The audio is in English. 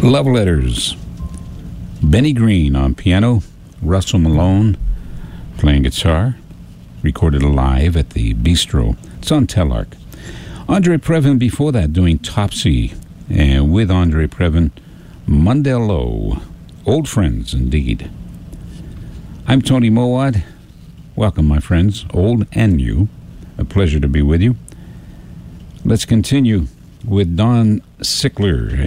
Love Letters. Benny Green on piano, Russell Malone playing guitar, recorded live at the Bistro. It's on Telarc. Andre Previn before that doing Topsy, and with Andre Previn, Mondello. Old friends indeed. I'm Tony Mowat. Welcome, my friends, old and new. A pleasure to be with you. Let's continue with Don Sickler.